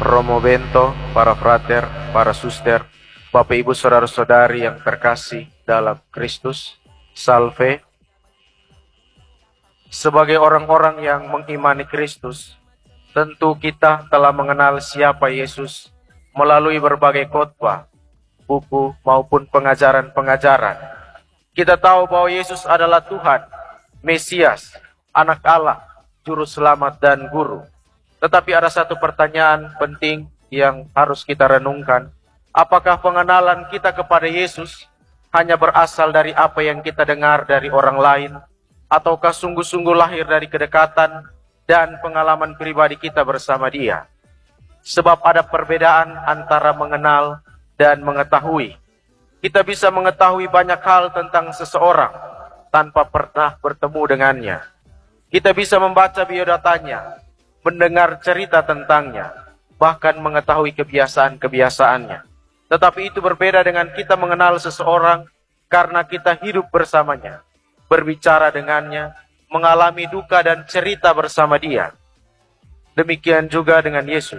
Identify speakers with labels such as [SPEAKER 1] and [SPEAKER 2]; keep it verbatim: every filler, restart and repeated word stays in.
[SPEAKER 1] Romo Bento, para frater, para suster, Bapak Ibu Saudara-saudari yang terkasih dalam Kristus, salve. Sebagai orang-orang yang mengimani Kristus, tentu kita telah mengenal siapa Yesus melalui berbagai khotbah, buku maupun pengajaran-pengajaran. Kita tahu bahwa Yesus adalah Tuhan, Mesias, Anak Allah, Juru Selamat dan Guru. Tetapi ada satu pertanyaan penting yang harus kita renungkan. Apakah pengenalan kita kepada Yesus hanya berasal dari apa yang kita dengar dari orang lain, ataukah sungguh-sungguh lahir dari kedekatan dan pengalaman pribadi kita bersama Dia? Sebab ada perbedaan antara mengenal dan mengetahui. Kita bisa mengetahui banyak hal tentang seseorang tanpa pernah bertemu dengannya. Kita bisa membaca biodatanya, mendengar cerita tentangnya, bahkan mengetahui kebiasaan-kebiasaannya. Tetapi itu berbeda dengan kita mengenal seseorang karena kita hidup bersamanya, berbicara dengannya, mengalami duka dan cerita bersama dia. Demikian juga dengan Yesus.